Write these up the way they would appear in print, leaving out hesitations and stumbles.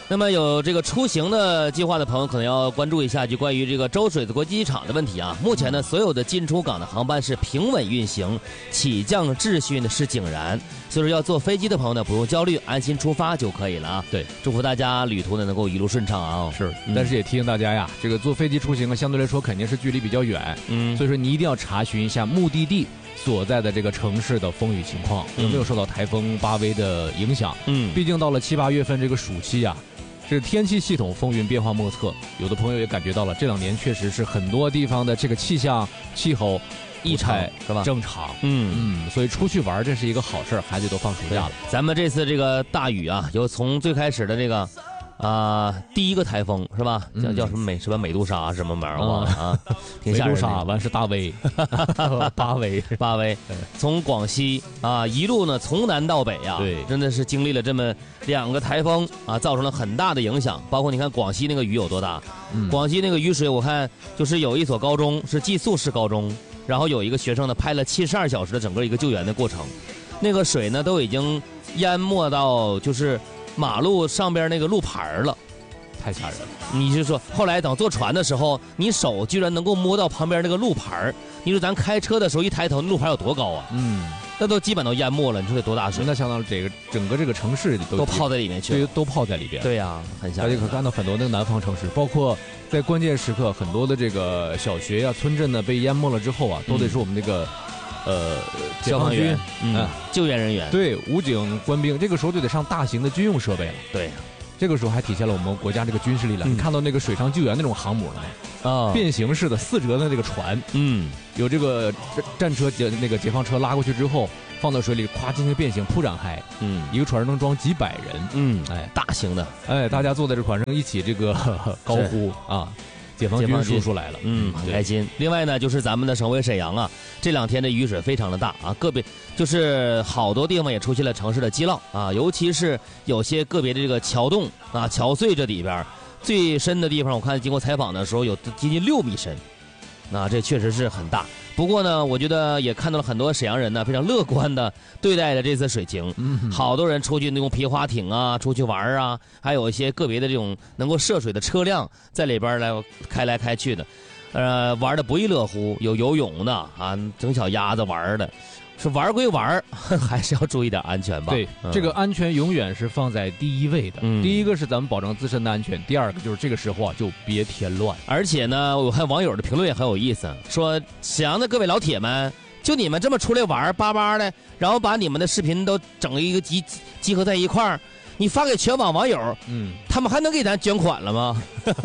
那么有这个出行的计划的朋友，可能要关注一下就关于这个周水子国际机场的问题啊。目前呢，所有的进出港的航班是平稳运行，起降秩序呢是井然，所以说要坐飞机的朋友呢不用焦虑，安心出发就可以了啊。 对， 祝福大家旅途呢能够一路顺畅啊。 是，但是也提醒大家呀，这个坐飞机出行啊，相对来说肯定是距离比较远，所以说你一定要查询一下目的地所在的这个城市的风雨情况有没有受到台风巴威的影响。毕竟到了7、8月份这个暑期啊，这个天气系统风云变化莫测，有的朋友也感觉到了，这2年确实是很多地方的这个气候异常是吧？正常，所以出去玩这是一个好事，孩子都放暑假了。 咱们这次这个大雨啊，有从最开始的这个。第一个台风是吧？叫什么美杜莎什么玩意儿忘了啊？挺吓人的。 美杜莎完是大威， 巴威，从广西啊一路呢从南到北啊， 对， 真的是经历了这么2个台风啊，造成了很大的影响。包括你看广西那个雨有多大？广西那个雨水，我看就是有一所高中是寄宿式高中，然后有一个学生呢拍了72小时的整个一个救援的过程，那个水呢都已经淹没到就是马路上边那个路牌了， 太吓人了。 你就说后来等坐船的时候，你手居然能够摸到旁边那个路牌，你说咱开车的时候一抬头，路牌有多高啊？那都基本都淹没了，你说得多大水？ 那相当于整个这个城市都泡在里面去了， 对，都泡在里边。 对呀，很吓人。 大家可看到很多那个南方城市，包括在关键时刻，很多的这个小学呀、村镇呢被淹没了之后啊，都得是我们那个。解放军救援人员， 对，武警官兵，这个时候就得上大型的军用设备了。 对， 这个时候还体现了我们国家这个军事力量。你看到那个水上救援那种航母了吗？变形式的4折的那个船，有这个战车那个解放车拉过去之后，放到水里，咵进行变形，铺展开，一个船上能装几百人， 大型的， 大家坐在这船上一起这个高呼啊。解放军叔叔来了， 很开心。另外呢，就是咱们的省会沈阳啊，这2天的雨水非常的大啊，个别就是好多地方也出现了城市的积涝啊，尤其是有些个别的这个桥洞啊、桥隧这里边最深的地方，我看经过采访的时候有接近6米深，那这确实是很大。不过呢，我觉得也看到了很多沈阳人呢非常乐观的对待了这次水情，好多人出去那种皮划艇啊，出去玩啊，还有一些个别的这种能够涉水的车辆在里边开来开去的，玩的不亦乐乎，有游泳的啊，整小鸭子玩的。是玩归玩，还是要注意点安全吧。 对，这个安全永远是放在第一位的。第一个是咱们保证自身的安全，第2个就是这个时候啊就别添乱。 而且呢，我看网友的评论也很有意思，说沈阳的各位老铁们，就你们这么出来玩巴巴的，然后把你们的视频都整一个集合在一块儿，你发给全网网友，他们还能给咱捐款了吗？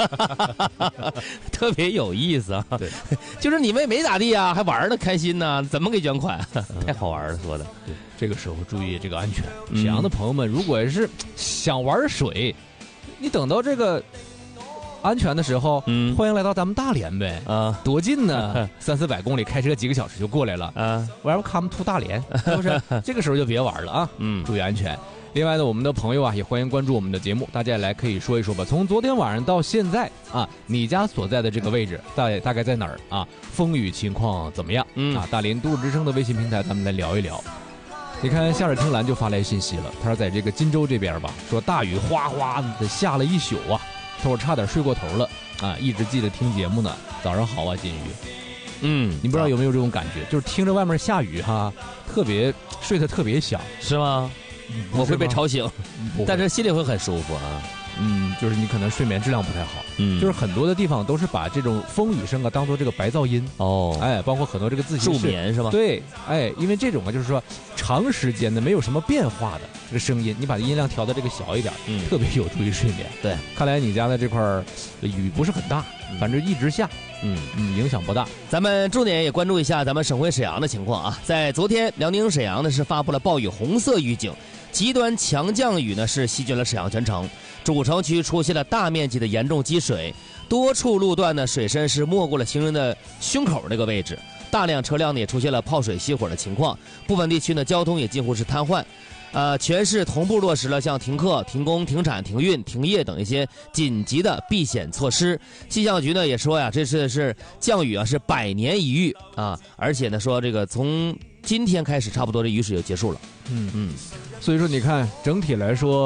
特别有意思啊！ 对， 就是你们没咋地啊，还玩的开心呢，怎么给捐款？太好玩了，说的。 对，这个时候注意这个安全。沈阳的朋友们，如果是想玩水，你等到这个安全的时候，欢迎来到咱们大连呗，多近呢，300、400公里，开车几个小时就过来了。Welcome to 大连，是不是？这个时候就别玩了啊，注意安全。另外呢，我们的朋友啊也欢迎关注我们的节目，大家也来可以说一说吧。从昨天晚上到现在啊，你家所在的这个位置大概在哪儿啊？风雨情况怎么样？大连都市之声的微信平台，咱们来聊一聊。你看夏日听蓝就发来信息了，他说在这个金州这边吧，说大雨哗哗的下了一宿啊，他说差点睡过头了啊，一直记得听节目呢。早上好啊，金鱼。你不知道有没有这种感觉，就是听着外面下雨哈，睡得特别香， 是吗？我会被吵醒，但是心里会很舒服啊。 就是你可能睡眠质量不太好。就是很多的地方都是把这种风雨声啊当做这个白噪音包括很多这个自习室助眠是吧？ 对，因为这种啊就是说长时间的没有什么变化的这个声音，你把音量调的这个小一点，特别有助于睡眠。 对， 看来你家的这块雨不是很大，反正一直下，影响不大。 咱们重点也关注一下咱们省会沈阳的情况啊，在昨天辽宁沈阳呢是发布了暴雨红色预警。极端强降雨呢是席卷了沈阳全城，主城区出现了大面积的严重积水，多处路段呢水深是没过了行人的胸口那个位置，大量车辆呢也出现了泡水熄火的情况，部分地区呢交通也近乎是瘫痪。全市同步落实了像停课、停工、停产、停运、停业等一些紧急的避险措施。气象局呢也说呀，这次是降雨啊是100年一遇啊，而且呢说这个从今天开始差不多这雨水就结束了。 所以说你看整体来说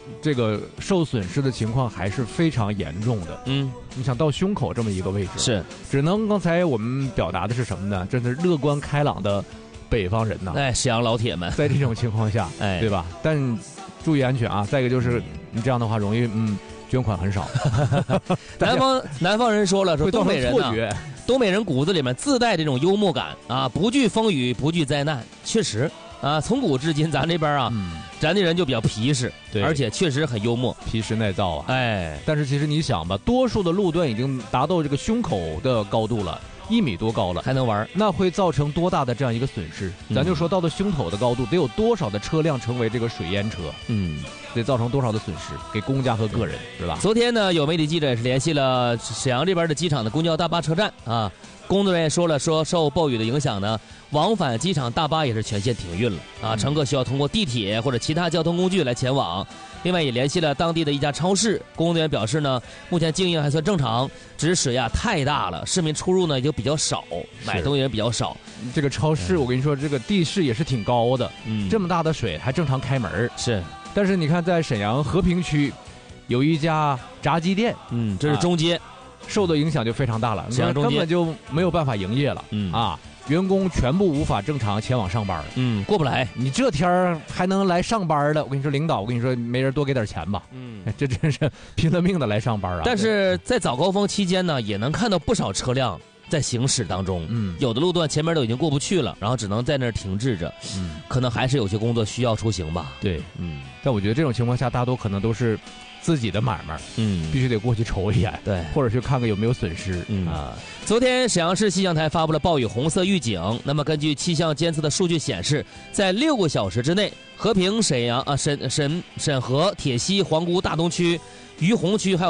这个受损失的情况还是非常严重的。你想到胸口这么一个位置， 是只能刚才我们表达的是什么呢？真是乐观开朗的北方人呐！ 沈阳老铁们， 在这种情况下，对吧？但注意安全啊！再一个就是你这样的话容易捐款很少。 南方人说了，说东北人错觉。 东北人骨子里面自带这种幽默感啊，不惧风雨，不惧灾难。确实啊，从古至今，咱这边啊，咱这人就比较皮实，对，而且确实很幽默， 皮实耐造啊。但是其实你想吧，多数的路段已经达到这个胸口的高度了，1米多高了， 还能玩， 那会造成多大的这样一个损失？咱就说到了胸口的高度，得有多少的车辆成为这个水淹车？得造成多少的损失给公家和个人，是吧？ 昨天呢，有媒体记者也是联系了沈阳这边的机场的公交大巴车站啊，工作人员说了，说受暴雨的影响呢，往返机场大巴也是全线停运了啊，乘客需要通过地铁或者其他交通工具来前往。另外也联系了当地的一家超市，工作人员表示呢，目前经营还算正常，只是水太大了，市民出入呢也就比较少，买东西也比较少。 这个超市我跟你说，这个地势也是挺高的，这么大的水还正常开门是。 但是你看，在沈阳和平区有一家炸鸡店， 这是中街， 受的影响就非常大了， 沈阳中街根本就没有办法营业了，员工全部无法正常前往上班了，过不来。 你这天还能来上班的，我跟你说，领导，我跟你说，没人多给点钱吧？这真是拼了命的来上班啊！ 但是在早高峰期间呢，也能看到不少车辆在行驶当中，有的路段前面都已经过不去了，然后只能在那儿停滞着，可能还是有些工作需要出行吧。 对，但我觉得这种情况下，大多可能都是自己的买卖，必须得过去瞅一眼， 对， 或者去看看有没有损失， 昨天沈阳市气象台发布了暴雨红色预警，那么根据气象监测的数据显示，在6个小时之内，和平、沈阳、沈河、铁西、皇姑、大东区、于洪区还有